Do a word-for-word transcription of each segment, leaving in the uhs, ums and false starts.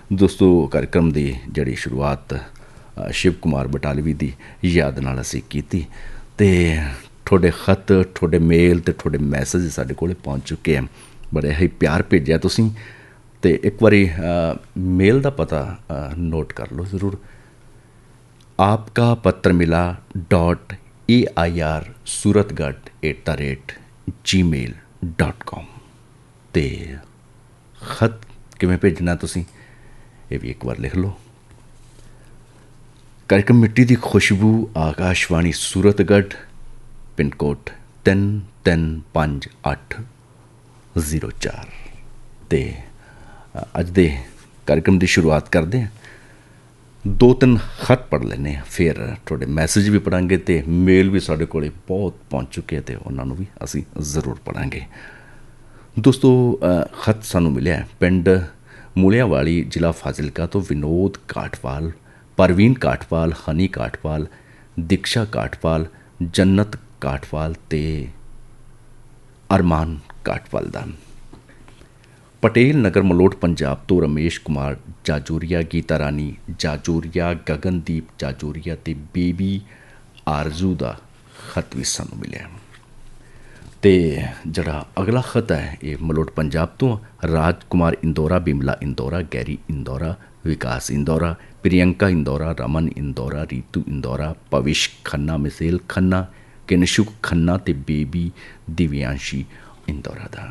दोस्तों कार्यक्रम की जिहड़ी शुरुआत शिव कुमार बटालवी की याद नाल असीं कीती ते तुहाडे खत तुहाडे मेल ते तुहाडे मैसेज साडे कोल पहुँच चुके हैं। बड़े ही प्यार भेजिया तुसीं ते एक बारी मेल का पता नोट कर लो ज़रूर। आपका पत्र मिला dot A I R Suratgarh at the rate ji mail dot com ते खत किवें भेजना तुसीं ये भी एक बार लिख लो। कार्यक्रम मिट्टी की खुशबू आकाशवाणी सूरतगढ़ पिन कोड तीन तीन पाँच अठ जीरो चार ते अज दे कार्यक्रम की शुरुआत करते हैं। दो तीन खत पढ़ लेने फिर थोड़े मैसेज भी पढ़ांगे तो मेल भी साढ़े कोले बहुत पहुँच चुके हैं तो उन्होंने भी असी ज़रूर पढ़ांगे। दोस्तों खत सानू मिले पिंड मूलियावाली जिला फाजिलका तो विनोद काठपाल, परवीन काठपाल, हनी काठपाल, दीक्षा काठपाल, जन्नत काठपाल ते अरमान काठपाल दा। पटेल नगर मलोट पंजाब तो रमेश कुमार जाजूरिया, गीता रानी जाजूरिया, गगनदीप जाजूरिया ते बेबी आरजू का खत भी सानू मिले। तो जड़ा अगला खत है ये मलोट पंजाब तो राज कुमार इंदौरा, बिमला इंदौरा, गैरी इंदौरा, विकास इंदौरा, प्रियंका इंदौरा, रमन इंदौरा, रीतू इंदौरा, पविश खन्ना, मिसेल खन्ना, किनशुक खन्ना ते बेबी दिव्यांशी इंदौरा दा।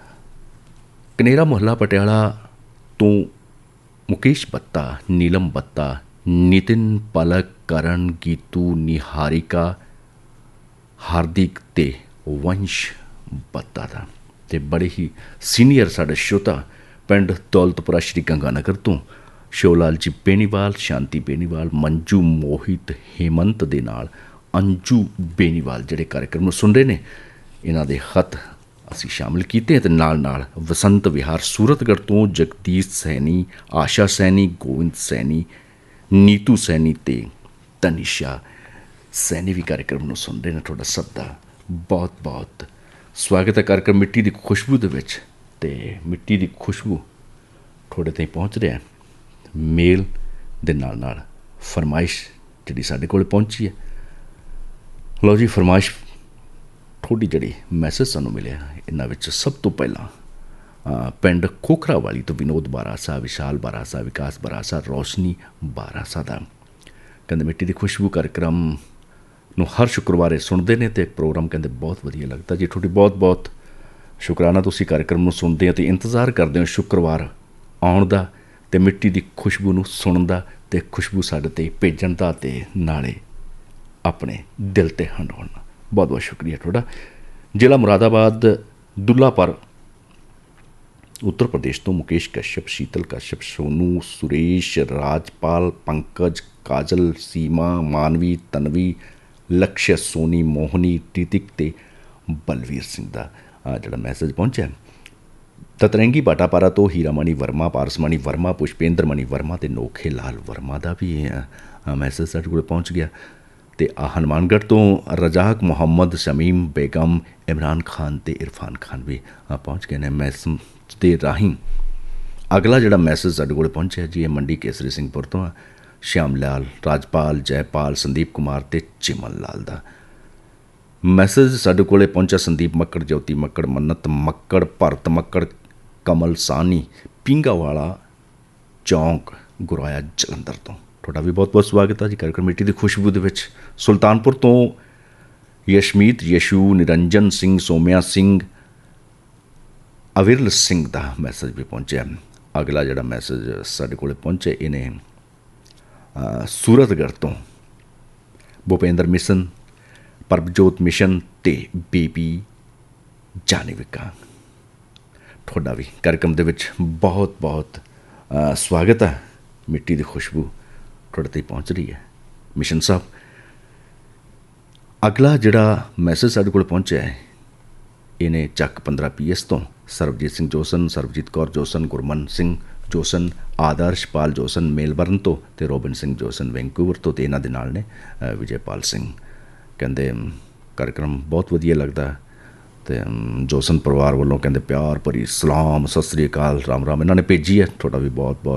कनेरा मोहल्ला पटियाला तो मुकेश बत्ता, नीलम बत्ता, नितिन पलक, करण, गीतू, निहारिका, हार्दिक ते वंश बत्ता दा। ते बड़े ही सीनियर साढ़े श्रोता पिंड दौलतपुरा श्री गंगानगर तो शिवलाल जी बेनीवाल, शांति बेनीवाल, मंजू मोहित हेमंत दे नाल अंजू बेनीवाल जिहड़े कार्यक्रम नूं सुन रहे ने इन्हां दे खत असी शामिल किए हैं। नाल नाल वसंत विहार सूरतगढ़ तो जगदीश सैनी, आशा सैनी, गोविंद सैनी, नीतू सैनी ते तनिषा सैनी भी कार्यक्रम नूं सुन रहे हैं। थोड़ा सब दा बहुत बहुत स्वागत है कार्यक्रम मिट्टी की खुशबू दे विच ते मिट्टी की खुशबू थोड़े ताईं पहुँच रहा है। मेल दे नाल नाल फरमाइश जिहड़ी साडे कोल पहुंची है। लो जी फरमाइश थोड़ी जिहड़ी मैसेज सानू मिले इन्हां विच सब तो पहला पिंड खोखरा वाली तो विनोद बारासा, विशाल बारासा, विकास बारासा, रोशनी बारासा दा कहंदे मिट्टी की खुशबू कार्यक्रम ਨੂੰ हर शुक्रवार सुनते हैं तो एक प्रोग्राम कहते बहुत वधिया लगता जी। थोड़ी बहुत बहुत शुकराना तुसी कार्यक्रम में सुनते हो तो इंतज़ार करते हो शुक्रवार आउण दा ते मिट्टी की खुशबू नूं सुणन दा ते खुशबू साडे ते भेजण दा ते नाले अपने दिल ते हंडाउण दा। बहुत बहुत शुक्रिया थोड़ा। जिला मुरादाबाद दुल्लापर उत्तर प्रदेश तो मुकेश कश्यप, शीतल कश्यप, सोनू, सुरेश, राजपाल, पंकज, काजल, सीमा, मानवी, तनवी, लक्ष्य, सोनी, मोहनी, टीतिक ते बलवीर सिंह का जोड़ा मैसेज पहुँचा। ततरंगी बाटापारा तो हीरामणि वर्मा, पारसमणि वर्मा, पुष्पेंद्र मणि वर्मा ते नोखे लाल वर्मा का भी मैसेज साढ़े को पहुँच गया। तो हनुमानगढ़ तो रजाक मुहम्मद, शमीम बेगम, इमरान खान ते इरफान खान भी पहुँच गए ने मैसेज के राही। अगला जोड़ा मैसेज साढ़े को पहुँचा जी मंडी केसरी सिंहपुर तो श्याम लाल, राजपाल, जयपाल, संदीप कुमार ते चिमन लाल दा मैसेज साढ़े कोले पहुंचा। संदीप मक्कड़, ज्योति मक्कड़, मन्नत मक्कड़, भरत मक्कड़, कमल सानी, पिंगावाला चौंक, गुराया जलंधर तो थोड़ा भी बहुत बहुत स्वागत है जी कार्यक्रम मिट्टी की खुशबू दे विच। सुल्तानपुर तो यशमीत, यशू, निरंजन सिंह, सोम्या सिंह, अविरल सिंह का मैसेज भी पहुंचा। अगला जोड़ा मैसेज साढ़े कोले पहुंचे इन्हें सूरतगढ़ तो भूपेंद्र मिशन, परबजोत मिशन ते बेबी जानिविका थोड़ा भी कार्यक्रम दे विच बहुत बहुत स्वागत है। मिट्टी की खुशबू थोड़े तक पहुँच रही है मिशन साहब। अगला जोड़ा मैसेज साढ़े को पहुँचा है इन्हें चक पंद्रह पी एस तो Sarabjit Singh Jason, Sarabjit Kaur Jason, Gurman Singh Jason, आदर्श पाल जोसन मेलबर्न तो ते रोबिन सिंह जोसन वैंकूवर तो ते इन्हां दे नाल ने विजयपाल सिंह कहंदे कार्यक्रम बहुत वधिया लगदा तो जोसन परिवार वालों कहते प्यार भरी सलाम सत श्री अकाल राम राम इन्होंने भेजी है। थोड़ा भी बहुत बहुत